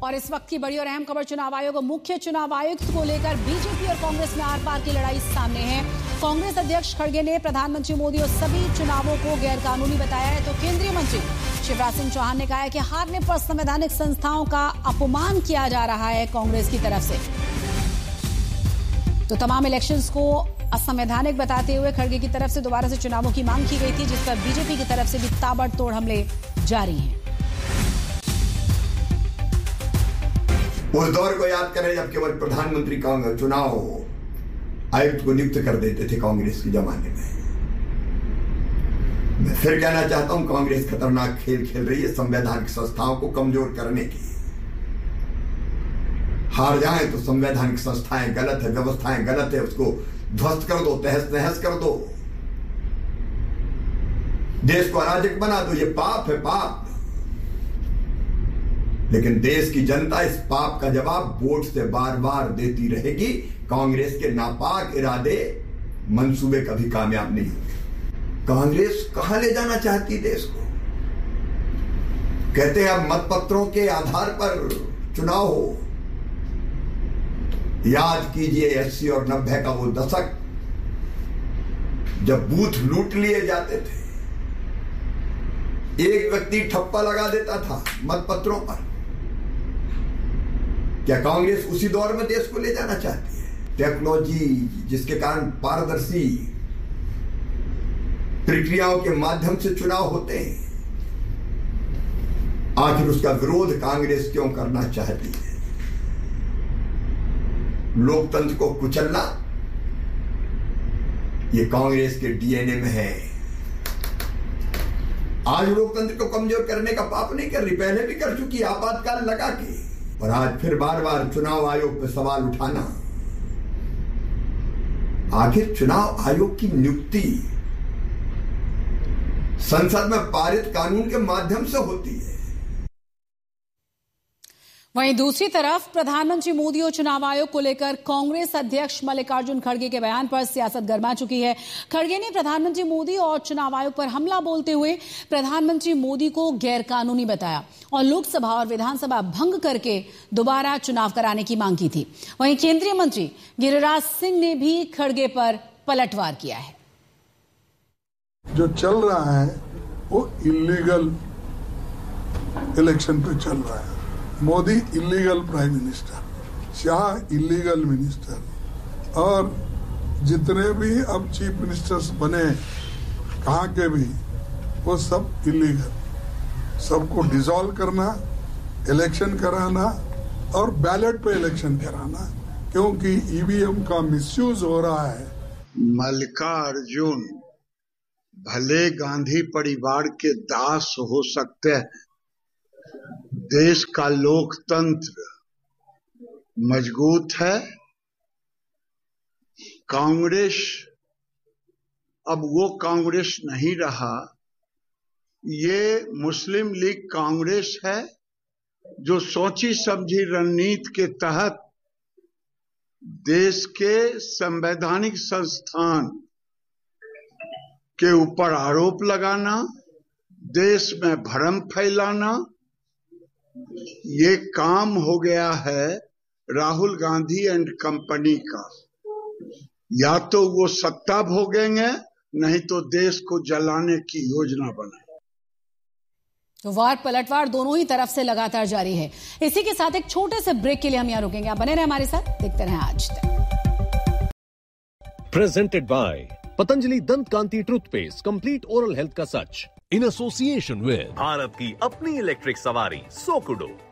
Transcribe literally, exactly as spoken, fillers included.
और इस वक्त की बड़ी और अहम खबर चुनाव आयोग और मुख्य चुनाव आयुक्त को लेकर बीजेपी और कांग्रेस में आर पार की लड़ाई सामने है। कांग्रेस अध्यक्ष खड़गे ने प्रधानमंत्री मोदी और सभी चुनावों को गैरकानूनी बताया है, तो केंद्रीय मंत्री शिवराज सिंह चौहान ने कहा है कि हारने पर संवैधानिक संस्थाओं का अपमान किया जा रहा है कांग्रेस की तरफ से। तो तमाम इलेक्शंस को असंवैधानिक बताते हुए खड़गे की तरफ से दोबारा से चुनावों की मांग की गई थी, जिस पर बीजेपी की तरफ से भी ताबड़तोड़ हमले जारी हैं। उस दौर को याद करें जब केवल प्रधानमंत्री का चुनाव आयुक्त को नियुक्त कर देते थे कांग्रेस के जमाने में। मैं फिर कहना चाहता हूं, कांग्रेस खतरनाक खेल खेल रही है संवैधानिक संस्थाओं को कमजोर करने की। हार जाए तो संवैधानिक संस्थाएं गलत है, व्यवस्थाएं गलत है, उसको ध्वस्त कर दो, तहस नहस कर दो, देश को अराजक बना दो। ये पाप है, पाप। लेकिन देश की जनता इस पाप का जवाब वोट से बार बार देती रहेगी। कांग्रेस के नापाक इरादे मंसूबे कभी कामयाब नहीं होंगे। कांग्रेस कहां ले जाना चाहती देश को? कहते हैं अब मतपत्रों के आधार पर चुनाव हो। याद कीजिए अस्सी और नब्बे का वो दशक जब बूथ लूट लिए जाते थे, एक व्यक्ति ठप्पा लगा देता था मतपत्रों पर। क्या कांग्रेस उसी दौर में देश को ले जाना चाहती है? टेक्नोलॉजी जिसके कारण पारदर्शी प्रक्रियाओं के माध्यम से चुनाव होते हैं, आखिर उसका विरोध कांग्रेस क्यों करना चाहती है? लोकतंत्र को कुचलना ये कांग्रेस के डीएनए में है। आज लोकतंत्र को कमजोर करने का पाप नहीं कर रही, पहले भी कर चुकी आपातकाल लगा के, और आज फिर बार बार चुनाव आयोग पर सवाल उठाना। आखिर चुनाव आयोग की नियुक्ति संसद में पारित कानून के माध्यम से होती है। वहीं दूसरी तरफ प्रधानमंत्री मोदी और चुनाव आयोग को लेकर कांग्रेस अध्यक्ष मल्लिकार्जुन खड़गे के बयान पर सियासत गर्मा चुकी है। खड़गे ने प्रधानमंत्री मोदी और चुनाव आयोग पर हमला बोलते हुए प्रधानमंत्री मोदी को गैरकानूनी बताया और लोकसभा और विधानसभा भंग करके दोबारा चुनाव कराने की मांग की थी। वहीं केंद्रीय मंत्री गिरिराज सिंह ने भी खड़गे पर पलटवार किया है। जो चल रहा है वो इलीगल इलेक्शन पे चल रहा है। Modi illegal prime minister, Shah illegal minister, और जितने भी अब चीफ मिनिस्टर्स बने कहाँ के भी, वो सब इलीगल। सबको डिसॉल्व करना, इलेक्शन कराना और बैलेट पे इलेक्शन कराना, क्योंकि ईवीएम का मिसयूज हो रहा है। मल्लिकार्जुन भले गांधी परिवार के दास हो सकते हैं, देश का लोकतंत्र मजबूत है। कांग्रेस अब वो कांग्रेस नहीं रहा, ये मुस्लिम लीग कांग्रेस है जो सोची समझी रणनीति के तहत देश के संवैधानिक संस्थान के ऊपर आरोप लगाना, देश में भ्रम फैलाना, ये काम हो गया है राहुल गांधी एंड कंपनी का। या तो वो सत्ता भोगेंगे, नहीं तो देश को जलाने की योजना बनाए। तो वार पलटवार दोनों ही तरफ से लगातार जारी है। इसी के साथ एक छोटे से ब्रेक के लिए हम यहां रुकेंगे। आप बने रहे हमारे साथ, देखते रहें आज तक। प्रेजेंटेड बाय पतंजलि दंत कांति टूथपेस्ट, कंप्लीट ओरल हेल्थ का सच, इन एसोसिएशन विद भारत की अपनी इलेक्ट्रिक सवारी सोकुडो।